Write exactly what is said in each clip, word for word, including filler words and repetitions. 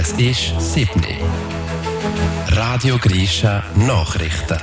Es ist sieben Uhr. Radio Grisha Nachrichten.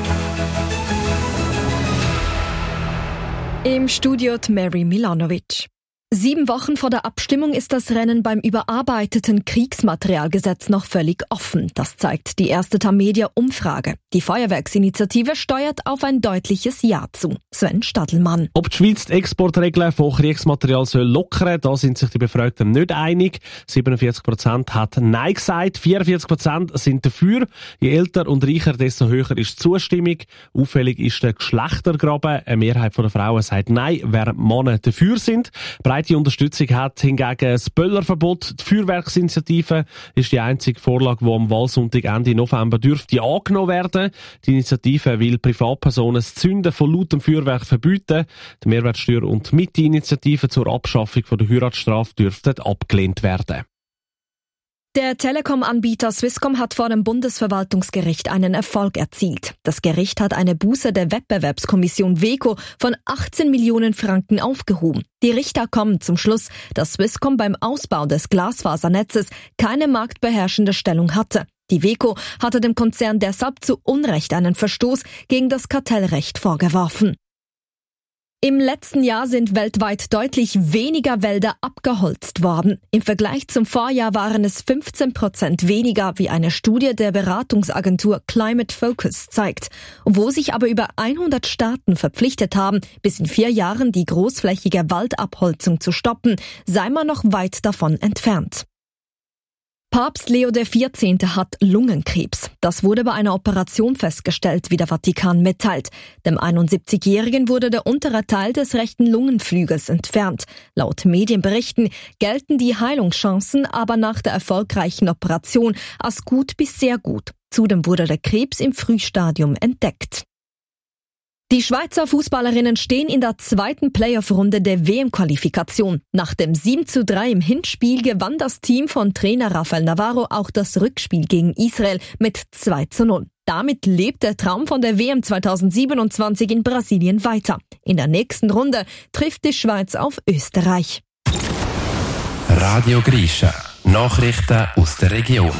Im Studio Mary Milanovic. Sieben Wochen vor der Abstimmung ist das Rennen beim überarbeiteten Kriegsmaterialgesetz noch völlig offen. Das zeigt die erste Tamedia-Umfrage. Die Feuerwerksinitiative steuert auf ein deutliches Ja zu. Sven Stadelmann. Ob die Schweiz die Exportregeln von Kriegsmaterial soll lockern, da sind sich die Befragten nicht einig. siebenundvierzig Prozent hat Nein gesagt, vierundvierzig Prozent sind dafür. Je älter und reicher, desto höher ist die Zustimmung. Auffällig ist der Geschlechtergraben. Eine Mehrheit der Frauen sagt Nein, während Männer dafür sind. Die Unterstützung hat hingegen das Böllerverbot. Die Feuerwerksinitiative ist die einzige Vorlage, die am Wahlsonntag Ende November dürfte angenommen werden. Die Initiative will Privatpersonen das Zünden von lautem Feuerwerk verbieten. Die Mehrwertsteuer- und Miete-Initiative zur Abschaffung der Heiratsstrafe dürften abgelehnt werden. Der Telekom-Anbieter Swisscom hat vor dem Bundesverwaltungsgericht einen Erfolg erzielt. Das Gericht hat eine Buße der Wettbewerbskommission WEKO von achtzehn Millionen Franken aufgehoben. Die Richter kommen zum Schluss, dass Swisscom beim Ausbau des Glasfasernetzes keine marktbeherrschende Stellung hatte. Die WEKO hatte dem Konzern deshalb zu Unrecht einen Verstoß gegen das Kartellrecht vorgeworfen. Im letzten Jahr sind weltweit deutlich weniger Wälder abgeholzt worden. Im Vergleich zum Vorjahr waren es fünfzehn Prozent weniger, wie eine Studie der Beratungsagentur Climate Focus zeigt. Wo sich aber über hundert Staaten verpflichtet haben, bis in vier Jahren die großflächige Waldabholzung zu stoppen, sei man noch weit davon entfernt. Papst Leo der vierzehnte hat Lungenkrebs. Das wurde bei einer Operation festgestellt, wie der Vatikan mitteilt. Dem einundsiebzigjährigen wurde der untere Teil des rechten Lungenflügels entfernt. Laut Medienberichten gelten die Heilungschancen aber nach der erfolgreichen Operation als gut bis sehr gut. Zudem wurde der Krebs im Frühstadium entdeckt. Die Schweizer Fußballerinnen stehen in der zweiten Playoff-Runde der W M-Qualifikation. Nach dem sieben zu drei im Hinspiel gewann das Team von Trainer Rafael Navarro auch das Rückspiel gegen Israel mit zwei zu null. Damit lebt der Traum von der W M zweitausendsiebenundzwanzig in Brasilien weiter. In der nächsten Runde trifft die Schweiz auf Österreich. Radio Grisha. Nachrichten aus der Region.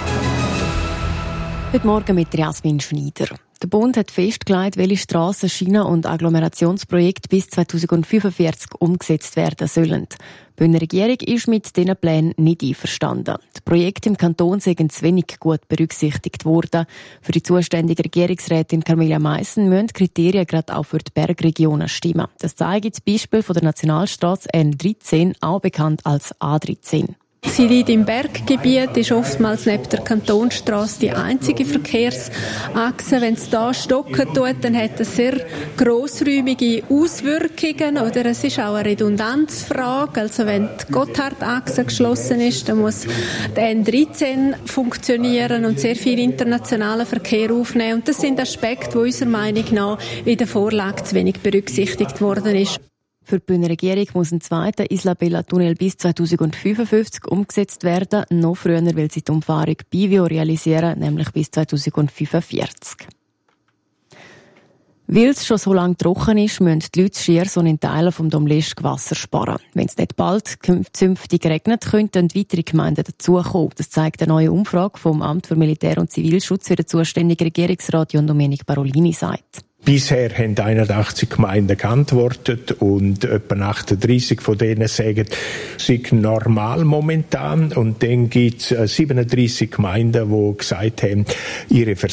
Heute Morgen mit Jasmin Schneider. Der Bund hat festgelegt, welche Strassen, Schienen- und Agglomerationsprojekte bis zweitausendfünfundvierzig umgesetzt werden sollen. Die Bündner Regierung ist mit diesen Plänen nicht einverstanden. Die Projekte im Kanton sind zu wenig gut berücksichtigt worden. Für die zuständige Regierungsrätin Carmela Meissen müssen die Kriterien gerade auch für die Bergregionen stimmen. Das zeigt das Beispiel von der Nationalstrasse N dreizehn, auch bekannt als A dreizehn. Sie liegt im Berggebiet, ist oftmals neben der Kantonsstrasse die einzige Verkehrsachse. Wenn es da stocken tut, dann hat es sehr grossräumige Auswirkungen. Oder es ist auch eine Redundanzfrage. Also wenn die Gotthardachse geschlossen ist, dann muss der N dreizehn funktionieren und sehr viel internationalen Verkehr aufnehmen. Und das sind Aspekte, die unserer Meinung nach in der Vorlage zu wenig berücksichtigt worden ist. Für die Bündner Regierung muss ein zweiter Isla-Bella-Tunnel bis zweitausendfünfundfünfzig umgesetzt werden. Noch früher will sie die Umfahrung Bivio realisieren, nämlich bis zweitausendfünfundvierzig. Weil es schon so lange trocken ist, müssen die Leute schier so in Teilen vom Domleschg Wasser sparen. Wenn es nicht bald zünftig regnet, könnten weitere Gemeinden dazukommen. Das zeigt eine neue Umfrage vom Amt für Militär- und Zivilschutz, wie der zuständige Regierungsrat John Domenic Parolini sagt. Bisher haben einundachtzig Gemeinden geantwortet und etwa achtunddreissig von denen sagen, es sei normal momentan. Und dann gibt es siebenunddreissig Gemeinden, die gesagt haben, ihre